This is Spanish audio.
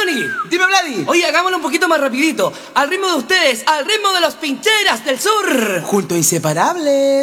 Johnny. Dime, Vladi. Oye, hagámoslo un poquito más rapidito. Al ritmo de ustedes, al ritmo de los Pincheras del Sur. Juntos inseparables.